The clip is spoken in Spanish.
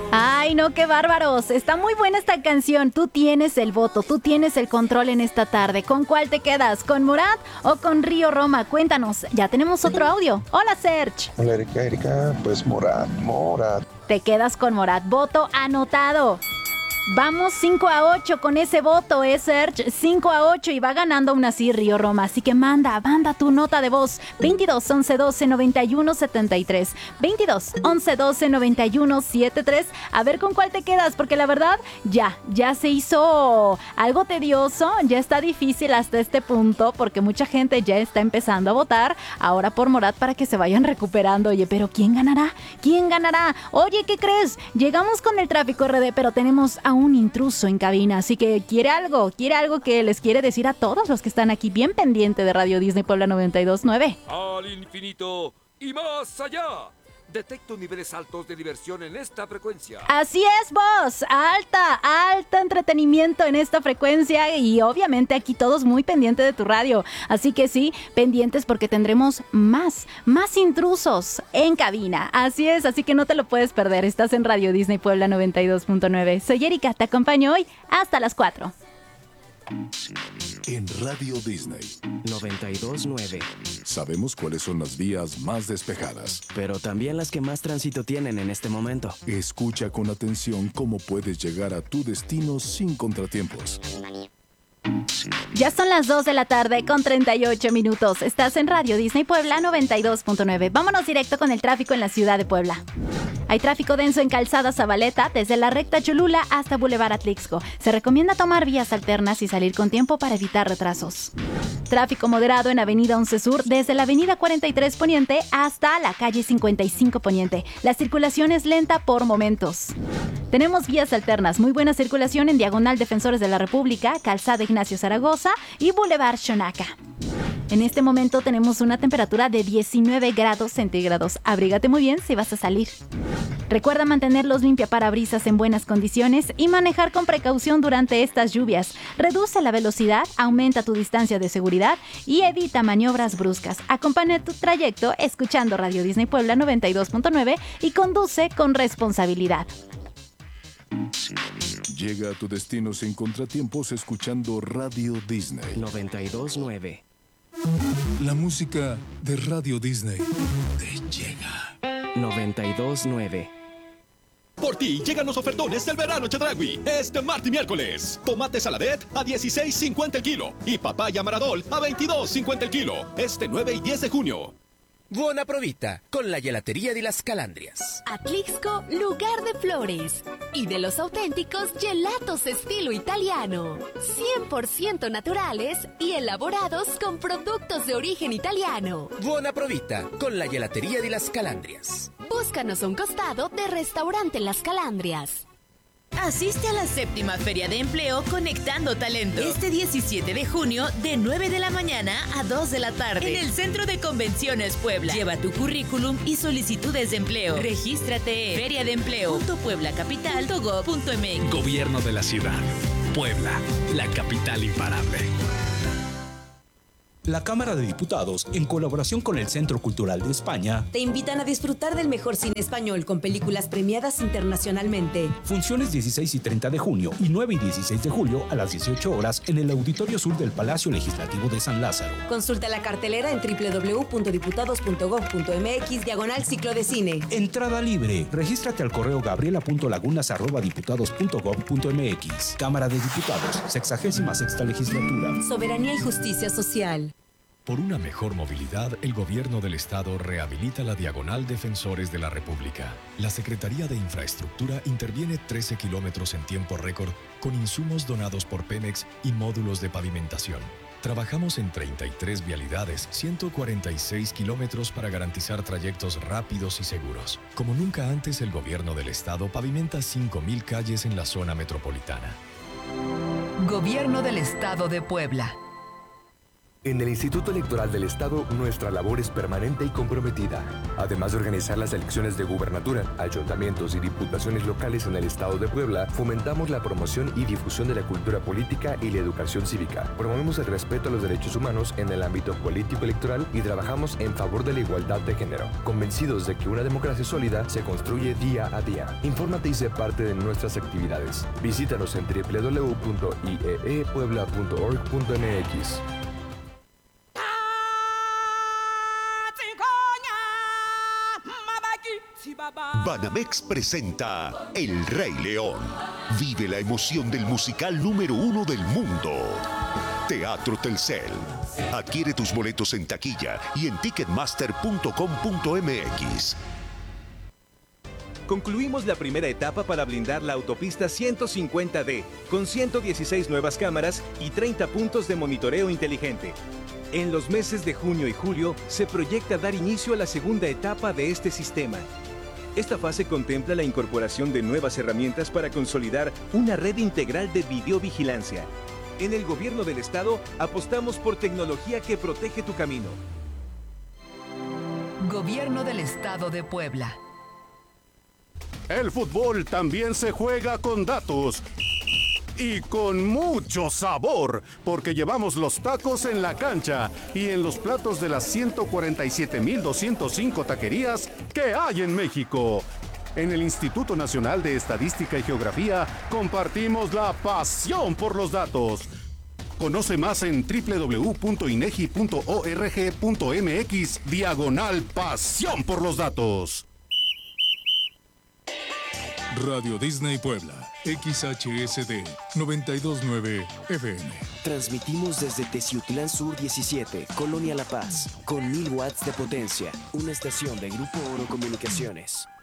Ay, no, qué bárbaros. Está muy buena esta canción. Tú tienes el voto, tú tienes el control en esta tarde. ¿Con cuál te quedas? ¿Con Morat o con Río Roma? Cuéntanos. Ya tenemos otro audio. Hola, Serge. Hola, Erika, pues Morat. Te quedas con Morat. Voto anotado. Vamos 5-8 con ese voto, Serge. 5-8 y va ganando aún así Río Roma. Así que manda tu nota de voz. 22 11 12 91 73. 22 11 12 91 73. A ver con cuál te quedas, porque la verdad ya se hizo algo tedioso. Ya está difícil hasta este punto, porque mucha gente ya está empezando a votar ahora por Morat para que se vayan recuperando. Oye, pero ¿quién ganará? ¿Quién ganará? Oye, ¿qué crees? Llegamos con el tráfico RD, pero tenemos a un intruso en cabina, así que quiere algo que les quiere decir a todos los que están aquí bien pendiente de Radio Disney Puebla 92.9. Al infinito y más allá. Detecto niveles altos de diversión en esta frecuencia. Así es, boss. Alta entretenimiento en esta frecuencia y obviamente aquí todos muy pendientes de tu radio. Así que sí, pendientes porque tendremos más intrusos en cabina. Así es, así que no te lo puedes perder. Estás en Radio Disney Puebla 92.9. Soy Erika, te acompaño hoy hasta las 4. En Radio Disney 92.9. Sabemos cuáles son las vías más despejadas, pero también las que más tránsito tienen en este momento. Escucha con atención cómo puedes llegar a tu destino sin contratiempos. Ya son las 2 de la tarde con 38 minutos. Estás en Radio Disney Puebla 92.9. Vámonos directo con el tráfico en la ciudad de Puebla. Hay tráfico denso en Calzada Zabaleta, desde la recta Cholula hasta Boulevard Atlixco. Se recomienda tomar vías alternas y salir con tiempo para evitar retrasos. Tráfico moderado en Avenida 11 Sur, desde la Avenida 43 Poniente hasta la calle 55 Poniente. La circulación es lenta por momentos. Tenemos vías alternas, muy buena circulación en Diagonal Defensores de la República, Calzada Ignacio Zaragoza y Boulevard Xonaca. En este momento tenemos una temperatura de 19 grados centígrados. Abrígate muy bien si vas a salir. Recuerda mantener los limpiaparabrisas en buenas condiciones y manejar con precaución durante estas lluvias. Reduce la velocidad, aumenta tu distancia de seguridad y evita maniobras bruscas. Acompaña tu trayecto escuchando Radio Disney Puebla 92.9 y conduce con responsabilidad. Llega a tu destino sin contratiempos escuchando Radio Disney 92.9. La música de Radio Disney te llega. 92.9. Por ti llegan los ofertones del verano Chedraui. Este martes y miércoles. Tomate saladet a $16.50 el kilo. Y papaya maradol a $22.50 el kilo. Este 9 y 10 de junio. Buona provita con la gelatería de las Calandrias. Atlixco, lugar de flores y de los auténticos gelatos estilo italiano. 100% naturales y elaborados con productos de origen italiano. Buona provita con la gelatería de las Calandrias. Búscanos a un costado de Restaurante Las Calandrias. Asiste a la 7ª Feria de Empleo Conectando Talento. Este 17 de junio, de 9 de la mañana a 2 de la tarde. En el Centro de Convenciones Puebla. Lleva tu currículum y solicitudes de empleo. Regístrate en feriadeempleo.pueblacapital.gov.mx. Gobierno de la ciudad. Puebla, la capital imparable. La Cámara de Diputados, en colaboración con el Centro Cultural de España, te invitan a disfrutar del mejor cine español con películas premiadas internacionalmente. Funciones 16 y 30 de junio y 9 y 16 de julio a las 18 horas en el Auditorio Sur del Palacio Legislativo de San Lázaro. Consulta la cartelera en www.diputados.gov.mx/ciclo de cine. Entrada libre. Regístrate al correo gabriela.lagunas@diputados.gov.mx. Cámara de Diputados, 66ª Legislatura. Soberanía y justicia social. Por una mejor movilidad, el Gobierno del Estado rehabilita la Diagonal Defensores de la República. La Secretaría de Infraestructura interviene 13 kilómetros en tiempo récord con insumos donados por Pemex y módulos de pavimentación. Trabajamos en 33 vialidades, 146 kilómetros para garantizar trayectos rápidos y seguros. Como nunca antes, el Gobierno del Estado pavimenta 5,000 calles en la zona metropolitana. Gobierno del Estado de Puebla. En el Instituto Electoral del Estado, nuestra labor es permanente y comprometida. Además de organizar las elecciones de gubernatura, ayuntamientos y diputaciones locales en el Estado de Puebla, fomentamos la promoción y difusión de la cultura política y la educación cívica. Promovemos el respeto a los derechos humanos en el ámbito político electoral y trabajamos en favor de la igualdad de género, convencidos de que una democracia sólida se construye día a día. Infórmate y sé parte de nuestras actividades. Visítanos en www.ieepuebla.org.mx. Banamex presenta El Rey León. Vive la emoción del musical número 1 del mundo. Teatro Telcel. Adquiere tus boletos en taquilla y en ticketmaster.com.mx. Concluimos la primera etapa para blindar la autopista 150D, con 116 nuevas cámaras y 30 puntos de monitoreo inteligente. En los meses de junio y julio se proyecta dar inicio a la segunda etapa de este sistema. Esta fase contempla la incorporación de nuevas herramientas para consolidar una red integral de videovigilancia. En el Gobierno del Estado apostamos por tecnología que protege tu camino. Gobierno del Estado de Puebla. El fútbol también se juega con datos. Y con mucho sabor, porque llevamos los tacos en la cancha y en los platos de las 147,205 taquerías que hay en México. En el Instituto Nacional de Estadística y Geografía compartimos la pasión por los datos. Conoce más en www.inegi.org.mx/pasión por los datos. Radio Disney Puebla, XHSD 92.9 FM. Transmitimos desde Teciutlán Sur 17, Colonia La Paz, con 1000 watts de potencia. Una estación de Grupo Oro Comunicaciones.